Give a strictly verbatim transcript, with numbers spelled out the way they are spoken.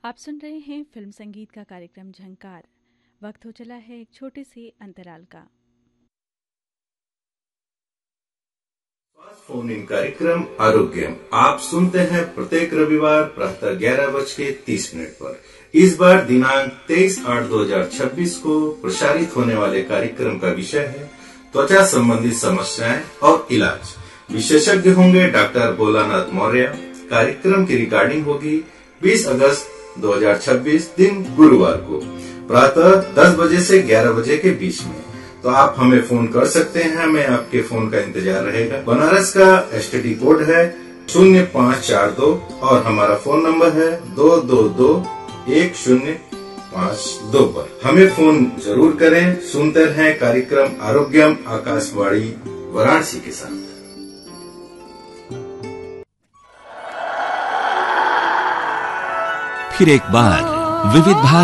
आप सुन रहे हैं फिल्म संगीत का कार्यक्रम झंकार। वक्त हो चला है एक छोटे से अंतराल का। फोन इन कार्यक्रम आरोग्यम आप सुनते हैं प्रत्येक रविवार प्रातः ग्यारह बज के तीस मिनट पर। इस बार दिनांक तेईस आठ दो हजार छब्बीस को प्रसारित होने वाले कार्यक्रम का विषय है त्वचा संबंधी समस्याएं और इलाज। विशेषज्ञ होंगे डॉक्टर भोलानाथ मौर्य। कार्यक्रम की रिकॉर्डिंग होगी बीस अगस्त दो हजार छब्बीस दिन गुरुवार को प्रातः दस बजे से ग्यारह बजे के बीच में। तो आप हमें फोन कर सकते हैं, हमें आपके फोन का इंतजार रहेगा। बनारस का एसटीडी कोड है शून्य पाँच चार दो और हमारा फोन नंबर है दो दो दो एक शून्य पाँच दो पर। हमें फोन जरूर करें। सुनते रहें कार्यक्रम आरोग्यम आकाशवाणी वाराणसी के साथ। फिर एक बार विविध भारती